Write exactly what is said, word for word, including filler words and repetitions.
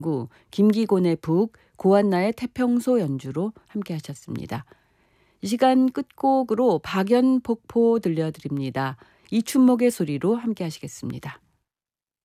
구, 김기곤의 북, 고한나의 태평소 연주로 함께 하셨습니다. 이 시간 끝곡으로 박연폭포 들려드립니다. 이춘목의 소리로 함께 하시겠습니다.